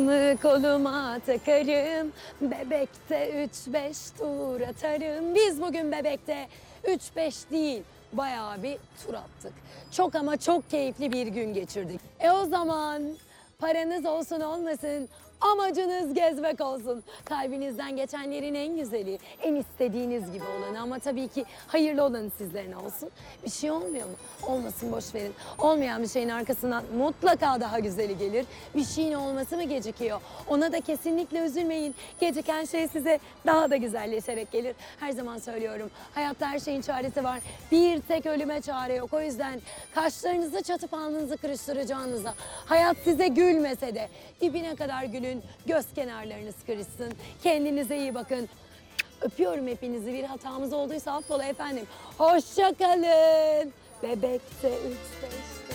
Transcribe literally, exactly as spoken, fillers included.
Koluma takarım, bebekte üç beş tur atarım. Biz bugün bebekte üç beş değil, bayağı bir tur attık. Çok ama çok keyifli bir gün geçirdik. E o zaman paranız olsun olmasın, amacınız gezmek olsun. Kalbinizden geçenlerin en güzeli, en istediğiniz gibi olanı ama tabii ki hayırlı olanı sizlerin olsun. Bir şey olmuyor mu? Olmasın, boş verin. Olmayan bir şeyin arkasından mutlaka daha güzeli gelir. Bir şeyin olması mı gecikiyor? Ona da kesinlikle üzülmeyin. Geciken şey size daha da güzelleşerek gelir. Her zaman söylüyorum. Hayatta her şeyin çaresi var. Bir tek ölüme çare yok. O yüzden kaşlarınızı çatıp alnınızı kırıştıracağınıza, hayat size gülmese de dibine kadar gülün. Göz kenarlarınız kırışsın. Kendinize iyi bakın. Öpüyorum hepinizi. Bir hatamız olduysa affola efendim. Hoşça kalın. Bebekte üç beş.